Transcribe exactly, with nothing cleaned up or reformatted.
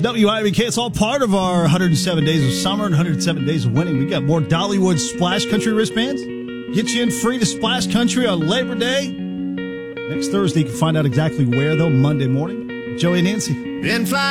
W I B K. It's all part of our one hundred seven Days of Summer and one hundred seven Days of Winning. We got more Dollywood Splash Country wristbands. Get you in free to Splash Country on Labor Day. Next Thursday, you can find out exactly where, though, Monday morning. Joey and Nancy. Been flying.